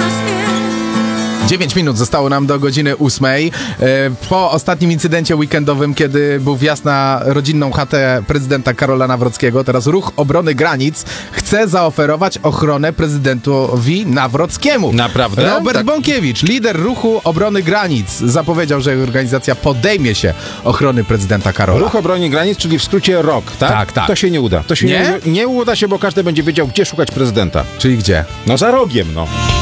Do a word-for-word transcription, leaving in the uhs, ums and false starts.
dziewięć minut zostało nam do godziny ósmej. Po ostatnim incydencie weekendowym, kiedy był wjazd na rodzinną chatę prezydenta Karola Nawrockiego, teraz Ruch Obrony Granic chce zaoferować ochronę prezydentowi Nawrockiemu. Naprawdę? Robert Tak. Bąkiewicz, lider Ruchu Obrony Granic, zapowiedział, że organizacja podejmie się ochrony prezydenta Karola. Ruch Obrony Granic, czyli w skrócie R O K, tak? Tak, tak. To się nie uda. To się Nie? nie, nie uda się, bo każdy będzie wiedział, gdzie szukać prezydenta. Czyli gdzie? No za rogiem, no.